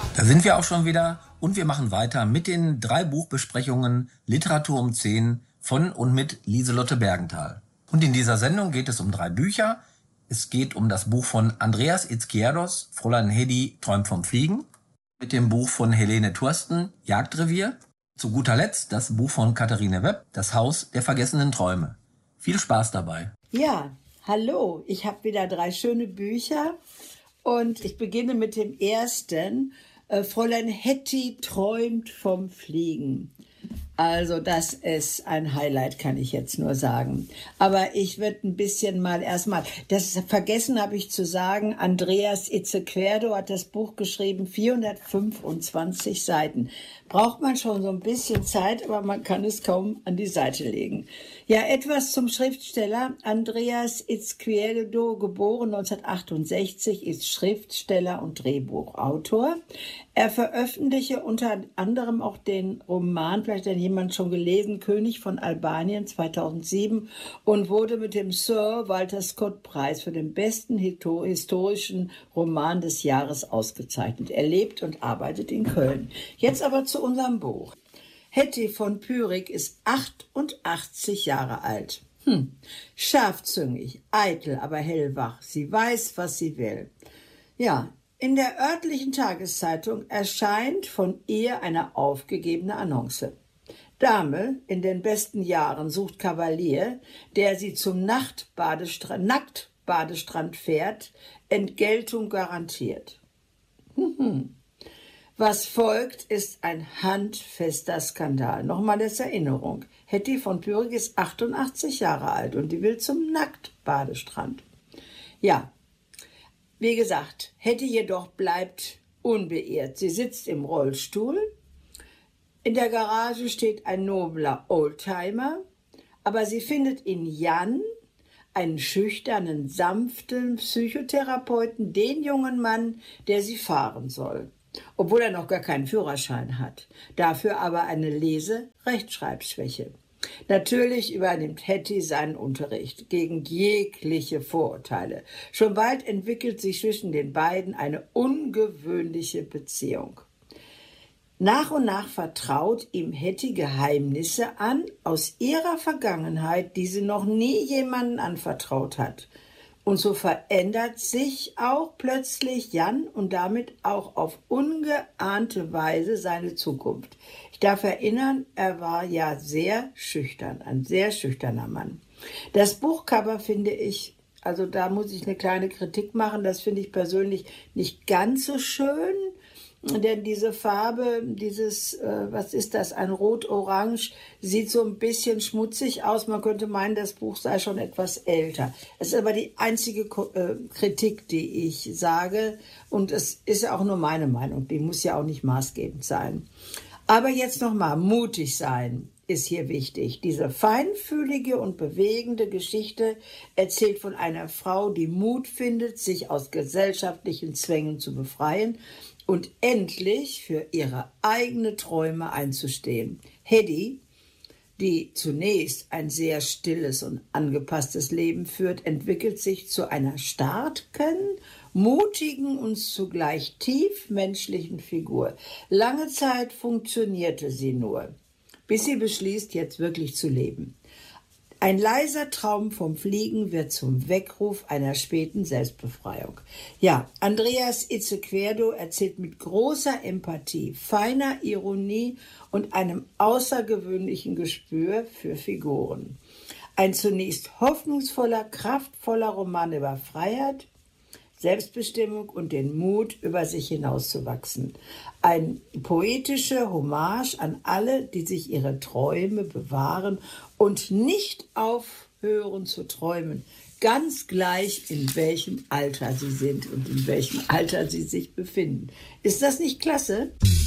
Da sind wir auch schon wieder und wir machen weiter mit den 3 Buchbesprechungen Literatur um 10 von und mit Lieselotte Bergenthal. Und in dieser Sendung geht es um 3 Bücher. Es geht um das Buch von Andreas Izquierdos, Fräulein Hedy träumt vom Fliegen, mit dem Buch von Helene Thursten, Jagdrevier. Zu guter Letzt das Buch von Katharine Webb, Das Haus der vergessenen Träume. Viel Spaß dabei. Ja, hallo, ich habe wieder 3 schöne Bücher und ich beginne mit dem ersten. Fräulein Hedy träumt vom Fliegen. Also das ist ein Highlight, kann ich jetzt nur sagen. Aber ich würde ein bisschen mal erstmal, das vergessen habe ich zu sagen, Andreas Izquierdo hat das Buch geschrieben, 425 Seiten. Braucht man schon so ein bisschen Zeit, aber man kann es kaum an die Seite legen. Ja, etwas zum Schriftsteller. Andreas Izquierdo, geboren 1968, ist Schriftsteller und Drehbuchautor. Er veröffentlichte unter anderem auch den Roman, vielleicht hat jemand schon gelesen, König von Albanien 2007 und wurde mit dem Sir Walter Scott Preis für den besten historischen Roman des Jahres ausgezeichnet. Er lebt und arbeitet in Köln. Jetzt aber zu unserem Buch. Hetty von Pyrik ist 88 Jahre alt. Scharfzüngig, eitel, aber hellwach. Sie weiß, was sie will. Ja, in der örtlichen Tageszeitung erscheint von ihr eine aufgegebene Annonce. Dame in den besten Jahren sucht Kavalier, der sie zum Nacktbadestrand fährt, Entgeltung garantiert. Was folgt, ist ein handfester Skandal. Nochmal als Erinnerung. Hetty von Pyrik ist 88 Jahre alt und die will zum Nacktbadestrand. Ja, wie gesagt, Hetty jedoch bleibt unbeirrt. Sie sitzt im Rollstuhl. In der Garage steht ein nobler Oldtimer, aber sie findet in Jan, einen schüchternen, sanften Psychotherapeuten, den jungen Mann, der sie fahren soll. Obwohl er noch gar keinen Führerschein hat. Dafür aber eine Lese-Rechtschreibschwäche. Natürlich übernimmt Hetty seinen Unterricht gegen jegliche Vorurteile. Schon bald entwickelt sich zwischen den beiden eine ungewöhnliche Beziehung. Nach und nach vertraut ihm Hetty Geheimnisse an aus ihrer Vergangenheit, die sie noch nie jemandem anvertraut hat. Und so verändert sich auch plötzlich Jan und damit auch auf ungeahnte Weise seine Zukunft. Ich darf erinnern, er war ja sehr schüchtern, ein sehr schüchterner Mann. Das Buchcover finde ich, also da muss ich eine kleine Kritik machen, das finde ich persönlich nicht ganz so schön. Denn diese Farbe, was ist das, ein Rot-Orange, sieht so ein bisschen schmutzig aus. Man könnte meinen, das Buch sei schon etwas älter. Es ist aber die einzige Kritik, die ich sage. Und es ist ja auch nur meine Meinung, die muss ja auch nicht maßgebend sein. Aber jetzt nochmal, mutig sein ist hier wichtig. Diese feinfühlige und bewegende Geschichte erzählt von einer Frau, die Mut findet, sich aus gesellschaftlichen Zwängen zu befreien und endlich für ihre eigenen Träume einzustehen. Hetty, die zunächst ein sehr stilles und angepasstes Leben führt, entwickelt sich zu einer starken, mutigen und zugleich tiefmenschlichen Figur. Lange Zeit funktionierte sie nur, bis sie beschließt, jetzt wirklich zu leben. Ein leiser Traum vom Fliegen wird zum Weckruf einer späten Selbstbefreiung. Ja, Andreas Izquierdo erzählt mit großer Empathie, feiner Ironie und einem außergewöhnlichen Gespür für Figuren. Ein zunächst hoffnungsvoller, kraftvoller Roman über Freiheit, Selbstbestimmung und den Mut, über sich hinauszuwachsen. Eine poetische Hommage an alle, die sich ihre Träume bewahren und nicht aufhören zu träumen, ganz gleich in welchem Alter sie sind und in welchem Alter sie sich befinden. Ist das nicht klasse?